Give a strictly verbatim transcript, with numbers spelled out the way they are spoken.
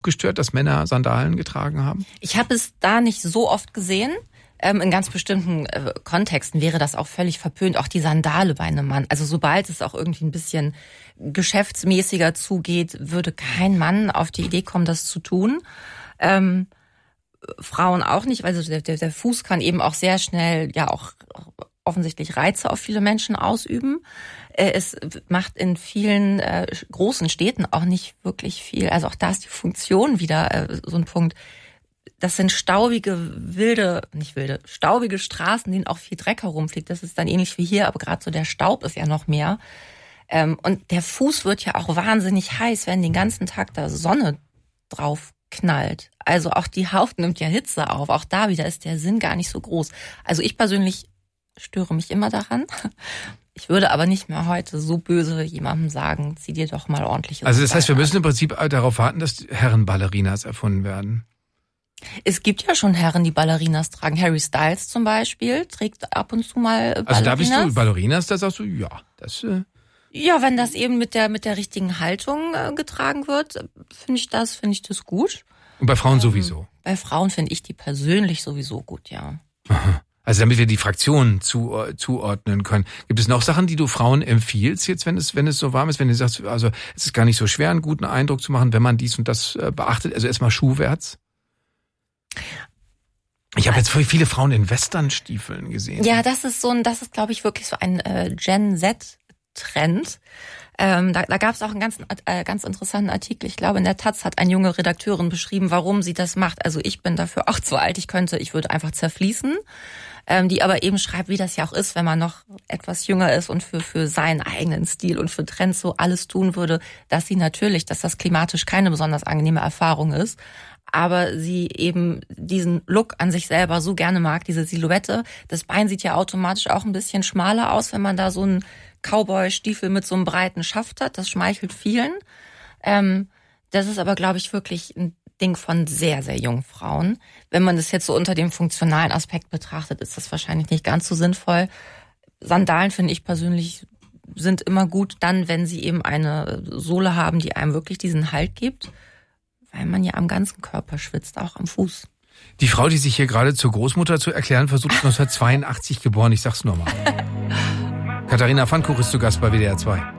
gestört, dass Männer Sandalen getragen haben? Ich habe es da nicht so oft gesehen. Ähm, in ganz bestimmten äh, Kontexten wäre das auch völlig verpönt, auch die Sandale bei einem Mann. Also sobald es auch irgendwie ein bisschen geschäftsmäßiger zugeht, würde kein Mann auf die Idee kommen, das zu tun. Ähm, Frauen auch nicht, weil also der, der, der Fuß kann eben auch sehr schnell ja auch offensichtlich Reize auf viele Menschen ausüben. Es macht in vielen äh, großen Städten auch nicht wirklich viel. Also auch da ist die Funktion wieder äh, so ein Punkt. Das sind staubige, wilde, nicht wilde, staubige Straßen, denen auch viel Dreck herumfliegt. Das ist dann ähnlich wie hier, aber gerade so der Staub ist ja noch mehr. Ähm, und der Fuß wird ja auch wahnsinnig heiß, wenn den ganzen Tag da Sonne drauf knallt. Also auch die Haut nimmt ja Hitze auf. Auch da wieder ist der Sinn gar nicht so groß. Also ich persönlich störe mich immer daran. Ich würde aber nicht mehr heute so böse jemandem sagen, zieh dir doch mal ordentliche Also das heißt, wir müssen an. im Prinzip darauf warten, dass Herrenballerinas erfunden werden. Es gibt ja schon Herren, die Ballerinas tragen. Harry Styles zum Beispiel trägt ab und zu mal Ballerinas. Also da bist du Ballerinas, da sagst du, ja, das... Äh Ja, wenn das eben mit der mit der richtigen Haltung äh, getragen wird, finde ich das, finde ich das gut. Und bei Frauen ähm, sowieso? Bei Frauen finde ich die persönlich sowieso gut, ja. Aha. Also damit wir die Fraktionen zu, uh, zuordnen können. Gibt es noch Sachen, die du Frauen empfiehlst jetzt, wenn es wenn es so warm ist, wenn du sagst, also es ist gar nicht so schwer, einen guten Eindruck zu machen, wenn man dies und das äh, beachtet? Also erstmal schuhwärts. Ich habe jetzt viele Frauen in Westernstiefeln gesehen. Ja, das ist so ein, das ist, glaube ich, wirklich so ein äh, Gen Z-Trend. Ähm, da da gab es auch einen ganz, äh, ganz interessanten Artikel. Ich glaube, in der Taz hat eine junge Redakteurin beschrieben, warum sie das macht. Also ich bin dafür auch zu alt. Ich könnte, ich würde einfach zerfließen. Ähm, die aber eben schreibt, wie das ja auch ist, wenn man noch etwas jünger ist und für für seinen eigenen Stil und für Trends so alles tun würde, dass sie natürlich, dass das klimatisch keine besonders angenehme Erfahrung ist, aber sie eben diesen Look an sich selber so gerne mag, diese Silhouette. Das Bein sieht ja automatisch auch ein bisschen schmaler aus, wenn man da so einen Cowboy-Stiefel mit so einem breiten Schaft hat. Das schmeichelt vielen. Ähm, das ist aber, glaube ich, wirklich ein Ding von sehr, sehr jungen Frauen. Wenn man das jetzt so unter dem funktionalen Aspekt betrachtet, ist das wahrscheinlich nicht ganz so sinnvoll. Sandalen, finde ich persönlich, sind immer gut dann, wenn sie eben eine Sohle haben, die einem wirklich diesen Halt gibt, weil man ja am ganzen Körper schwitzt, auch am Fuß. Die Frau, die sich hier gerade zur Großmutter zu erklären versucht, neunzehnhundertzweiundachtzig geboren, ich sag's nur mal. Katharina Pfannkuch ist zu Gast bei W D R zwei.